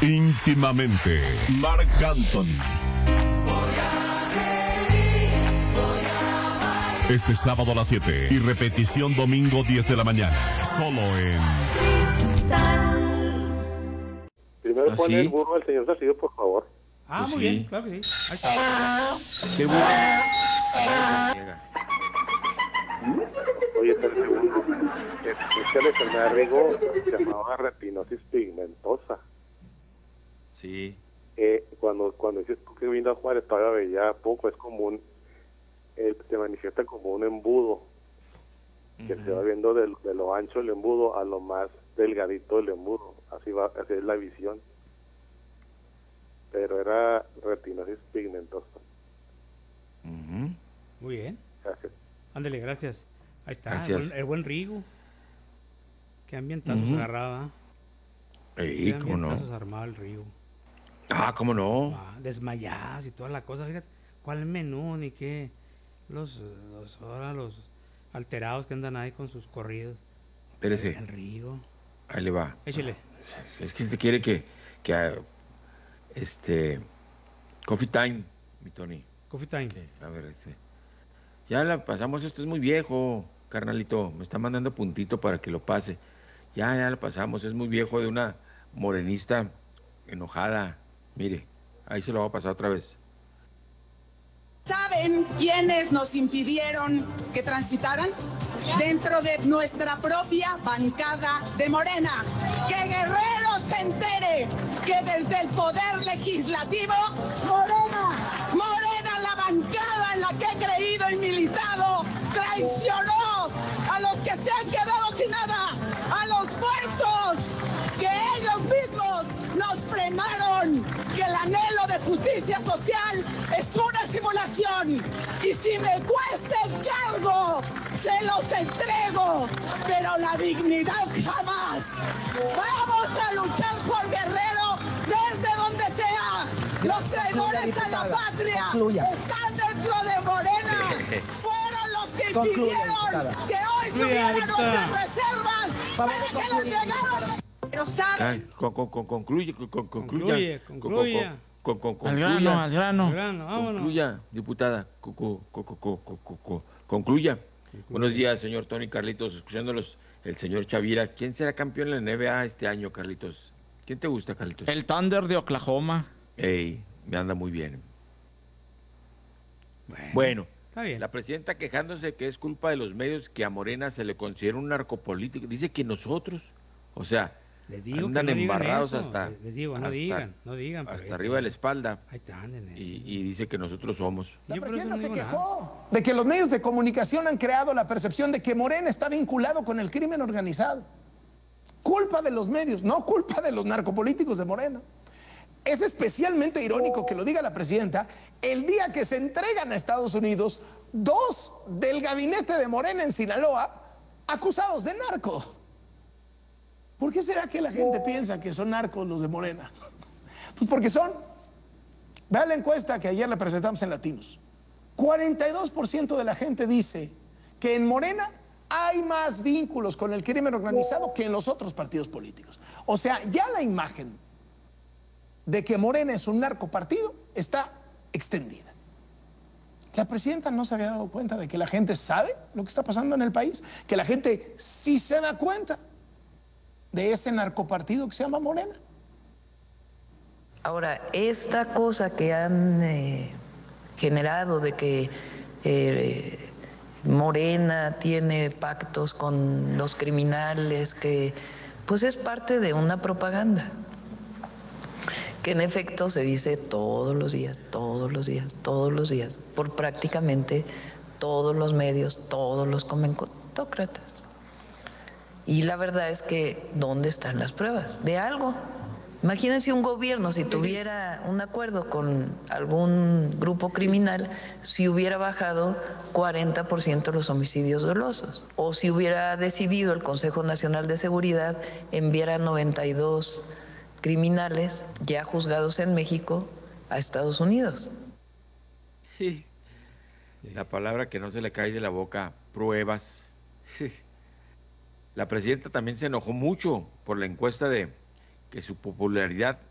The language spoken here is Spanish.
Íntimamente, Marc Anthony. Este sábado a las 7 y repetición domingo 10 de la mañana. Solo en Primero pone el burro al señor Salcido, por favor. Ah, Pues muy sí. bien, claro que sí. Ahí está. ¿Qué burro? Oye, el segundo. Es que la enfermedad de Rigo se llamaba retinosis pigmentosa. Sí. Cuando dices tú que vino a Juárez, todavía veía poco, es común, se manifiesta como un embudo, que se va viendo de lo ancho del embudo a lo más delgadito del embudo, así es la visión. Pero era retinosis pigmentosa. Muy bien. Gracias. Ándale, gracias. Ahí está, Gracias. el buen Rigo. Qué ambientazos agarraba. Ey, Qué ¿cómo no? ambientazos armaba el Rigo. Ah, ¿cómo no? Desmayadas y toda la cosa. Fíjate, ¿cuál menú ni qué? Los alterados que andan ahí con sus corridos. Espérese. El Rigo. Ahí le va. Échale. Es que usted quiere que Coffee Time, mi Tony. Coffee time. A ver, ya la pasamos, esto es muy viejo, carnalito. Me está mandando puntito para que lo pase. Ya la pasamos, es muy viejo, de una morenista enojada. Mire, ahí se lo voy a pasar otra vez. ¿Saben quiénes nos impidieron que transitaran? Dentro de nuestra propia bancada de Morena. Que Guerrero se entere que desde el poder legislativo, Morena, la bancada en la que he creído y militado, traicionó a los que se han quedado sin nada, a los muertos, que ellos mismos nos frenaron, que el anhelo de justicia social es una simulación, y si me cuesta el cargo, se los entrego, pero la dignidad jamás. Vamos a luchar por Guerrero desde donde sea. Los traidores a la patria están dentro de Morena. Fueron los que impidieron que hoy subieran nuestras reservas para que les llegaran. Pero saben. Concluya. Al grano, vámonos. Concluya, diputada. Concluya. Buenos días, señor Tony, Carlitos. Escuchándolos, el señor Chavira. ¿Quién será campeón en la NBA este año, Carlitos? ¿Quién te gusta, Carlitos? El Thunder de Oklahoma. Ey, me anda muy bien. Bueno, Está bien. La presidenta quejándose que es culpa de los medios que a Morena se le considera un narcopolítico. Dice que nosotros, o sea, Les digo andan que no digan embarrados eso. hasta... Les digo, no digan. Pero hasta arriba de la espalda. Ahí están en eso. Y dice que nosotros somos. La Yo por eso presidenta no se digo quejó de que los medios de comunicación han creado la percepción de que Morena está vinculado con el crimen organizado. Culpa de los medios, no culpa de los narcopolíticos de Morena. Es especialmente irónico que lo diga la presidenta el día que se entregan a Estados Unidos 2 del gabinete de Morena en Sinaloa acusados de narco. ¿Por qué será que la gente piensa que son narcos los de Morena? Pues porque son. Vean la encuesta que ayer le presentamos en Latinos. 42% de la gente dice que en Morena hay más vínculos con el crimen organizado que en los otros partidos políticos. O sea, ya la imagen de que Morena es un narcopartido está extendida. La presidenta no se había dado cuenta de que la gente sabe lo que está pasando en el país, que la gente sí se da cuenta de ese narcopartido que se llama Morena. Ahora, esta cosa que han generado de que Morena tiene pactos con los criminales, que pues es parte de una propaganda, que en efecto se dice todos los días, por prácticamente todos los medios, todos los comentócratas. Y la verdad es que, ¿dónde están las pruebas de algo? Imagínense un gobierno, si tuviera un acuerdo con algún grupo criminal, si hubiera bajado 40% los homicidios dolosos, o si hubiera decidido el Consejo Nacional de Seguridad enviar a 92 criminales ya juzgados en México a Estados Unidos. Sí. La palabra que no se le cae de la boca, pruebas. La presidenta también se enojó mucho por la encuesta de que su popularidad